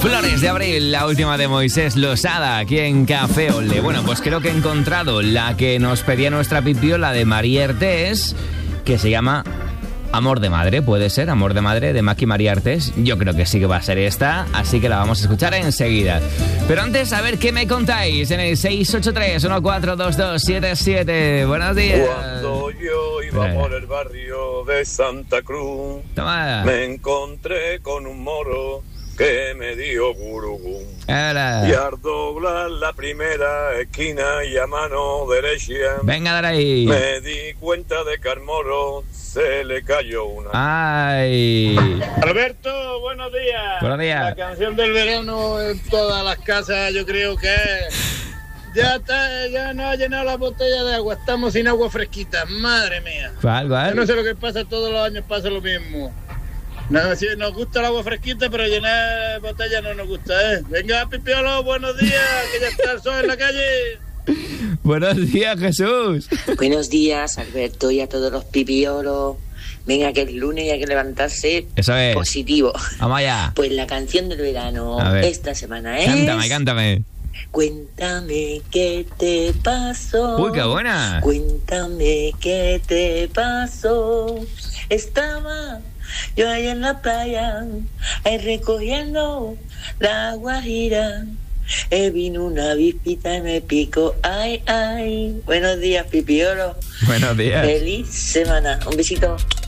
Flores de Abril, la última de Moisés Losada, aquí en Café Olé. Bueno, pues creo que he encontrado la que nos pedía nuestra pipiola de María Artés, que se llama Amor de Madre. ¿Puede ser? Amor de Madre, de Maki María Artés. Yo creo que sí que va a ser esta, así que la vamos a escuchar enseguida. Pero antes, a ver qué me contáis en el 683-142277. Buenos días. Cuando yo iba por el barrio de Santa Cruz, Toma. me encontré con un moro que me dio gurugú. Hola. Y al doblar la primera esquina y a mano derecha, Venga, dale ahí. me di cuenta de que al moro se le cayó una. Ay. Alberto, buenos días. Buenos días. La canción del verano en todas las casas, yo creo que ya no ha llenado la botella de agua, estamos sin agua fresquita, madre mía. ¿Cuál? Yo no sé lo que pasa, todos los años pasa lo mismo. No, sí, nos gusta el agua fresquita, pero llenar botella no nos gusta, ¿eh? Venga, Pipiolo, buenos días, que ya está el sol en la calle. Buenos días, Jesús. Buenos días, Alberto, y a todos los pipiolos. Venga, que es lunes y hay que levantarse Eso es. positivo. Vamos allá. Pues la canción del verano A ver. esta semana es... Cántame. Cuéntame qué te pasó. Uy, qué buena. Cuéntame qué te pasó. Estaba yo ahí en la playa, ahí recogiendo la guajira. Vino una avispita y me picó. Ay, ay. Buenos días, pipiolo. Buenos días. Feliz semana. Un besito.